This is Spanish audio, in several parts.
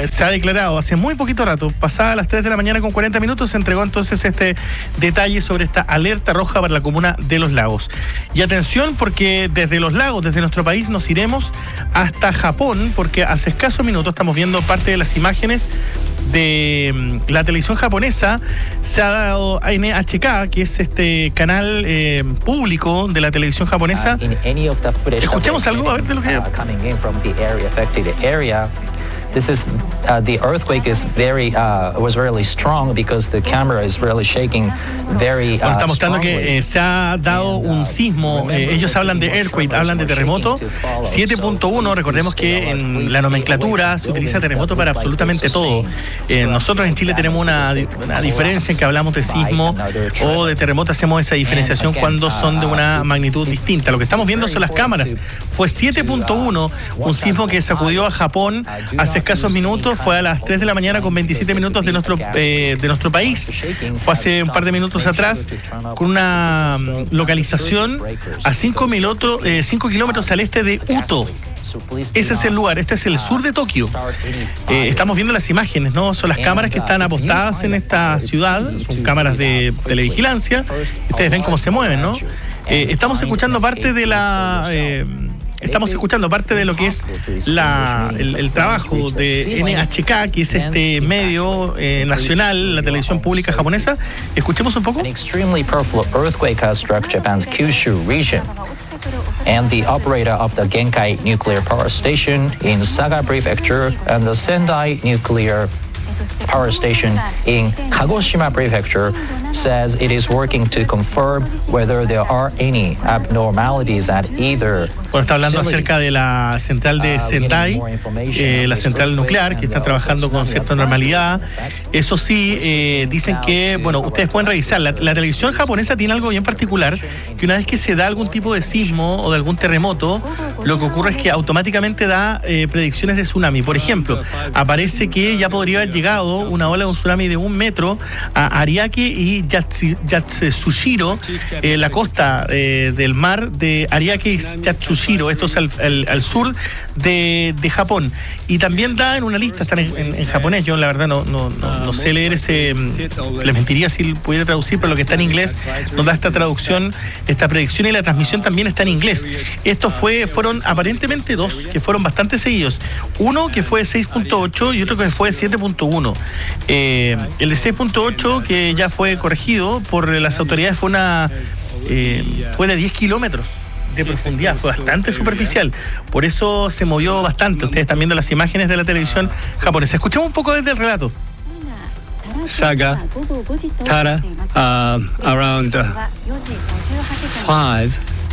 se ha declarado hace muy poquito rato, pasada las 3 de la mañana con 40 minutos, se entregó entonces este detalle sobre esta alerta roja para la comuna de Los Lagos. Y atención, porque desde Los Lagos, desde nuestro país, nos iremos hasta Japón, porque hace escasos minutos estamos viendo parte de las imágenes de la televisión japonesa. Se ha dado a NHK, que es este canal público de la televisión japonesa. Escuchemos algo, a ver de lo que... This is the earthquake is was really strong because the camera is really shaking very Bueno, está mostrando que se ha dado un sismo. Ellos hablan de earthquake, hablan de terremoto 7.1. Recordemos que en la nomenclatura se utiliza terremoto para absolutamente todo. Nosotros en Chile tenemos una diferencia en que hablamos de sismo o de terremoto, hacemos esa diferenciación cuando son de una magnitud distinta. Lo que estamos viendo son las cámaras. Fue 7.1, un sismo que sacudió a Japón hace escasos minutos. Fue a las 3 de la mañana con 27 minutos de nuestro país. Fue hace un par de minutos atrás, con una localización a 5 kilómetros al este de Uto. Ese es el lugar, este es el sur de Tokio. Estamos viendo las imágenes, ¿no? Son las cámaras que están apostadas en esta ciudad, son cámaras de televigilancia. Ustedes ven cómo se mueven, ¿no? Estamos escuchando parte de lo que es el trabajo de NHK, que es este medio nacional, la televisión pública japonesa. Escuchemos un poco. An extremely powerful earthquake has struck Japan's Kyushu region. And the operator of the Genkai nuclear power station in Saga Prefecture and the Sendai nuclear power station in Kagoshima Prefecture says it is working to confirm whether there are any abnormalities at either. Bueno, está hablando acerca de la central de Sendai, la central nuclear, que está trabajando con cierta normalidad. Eso sí, dicen que, bueno, ustedes pueden revisar, la televisión japonesa tiene algo bien particular, que una vez que se da algún tipo de sismo o de algún terremoto, lo que ocurre es que automáticamente da predicciones de tsunami. Por ejemplo, aparece que ya podría haber llegado una ola de un tsunami de 1 metro a Ariake y Yatsushiro, la costa del mar de Ariake y Yatsushiro. Esto es al sur de Japón. Y también da en una lista, están en japonés. Yo la verdad no sé leer les mentiría si pudiera traducir, pero lo que está en inglés nos da esta traducción, esta predicción, y la transmisión también está en inglés. Estos fueron aparentemente dos que fueron bastante seguidos. Uno que fue de 6.8 y otro que fue de 7.1. El de 6.8, que ya fue corregido por las autoridades, fue de 10 kilómetros de profundidad, fue bastante superficial, por eso se movió bastante. Ustedes están viendo las imágenes de la televisión japonesa. Escuchemos un poco desde el relato. Saga, Tara, around 5.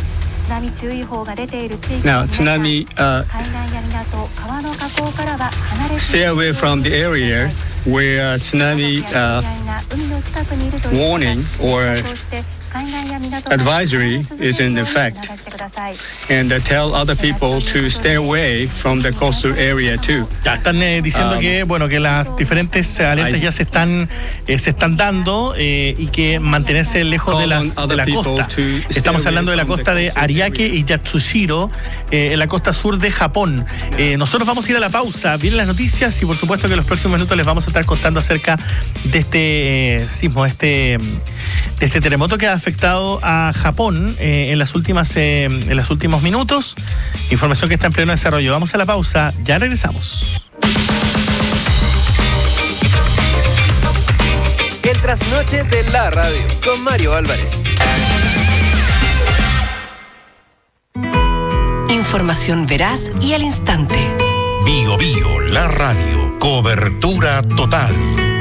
Now, tsunami, stay away from the area where tsunami warning or advisory is in effect, and tell other people to stay away from the coastal area too. Ya están diciendo que las diferentes alertas ya se están dando y que mantenerse lejos de la costa. Estamos hablando de la costa de Ariake y Yatsushiro, en la costa sur de Japón. Nosotros vamos a ir a la pausa, vienen las noticias y por supuesto que en los próximos minutos les vamos a estar contando acerca de este sismo, de este terremoto que ha afectado a Japón en los últimos minutos. Información que está en pleno desarrollo. Vamos a la pausa, ya regresamos. El trasnoche de la radio con Mario Álvarez. Información veraz y al instante. Bio, la radio, cobertura total.